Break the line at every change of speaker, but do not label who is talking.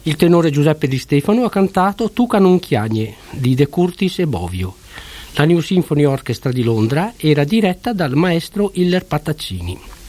Il tenore Giuseppe Di Stefano ha cantato Tu ca non chiagne di De Curtis e Bovio. La New Symphony Orchestra di Londra era diretta dal maestro Hiller Pattaccini.